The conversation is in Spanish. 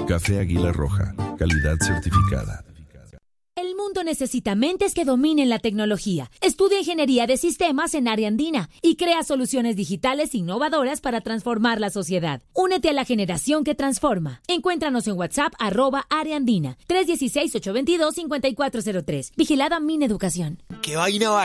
Café Águila Roja, calidad certificada. El mundo necesita mentes que dominen la tecnología. Estudia ingeniería de sistemas en Área Andina y crea soluciones digitales innovadoras para transformar la sociedad. Únete a la generación que transforma. Encuéntranos en WhatsApp @Área Andina 316-822-5403. Vigilada Mineducación. ¿Qué vaina